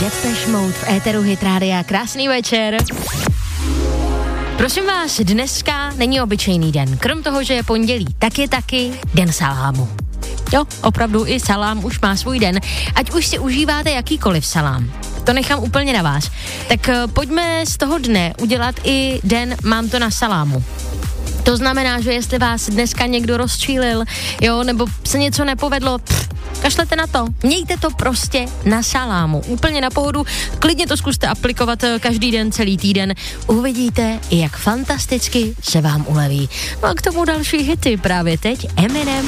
Depeche Mode v éteru Hit Rádia. Krásný večer. Prosím vás, dneska není obyčejný den. Krom toho, že je pondělí, tak je taky den salámu. Jo, opravdu i salám už má svůj den. Ať už si užíváte jakýkoliv salám. To nechám úplně na vás. Tak pojďme z toho dne udělat i den mám to na salámu. To znamená, že jestli vás dneska někdo rozčílil, jo, nebo se něco nepovedlo, kašlete na to. Mějte to prostě na salámu. Úplně na pohodu. Klidně to zkuste aplikovat každý den, celý týden. Uvidíte, jak fantasticky se vám uleví. No a k tomu další hity právě teď. Eminem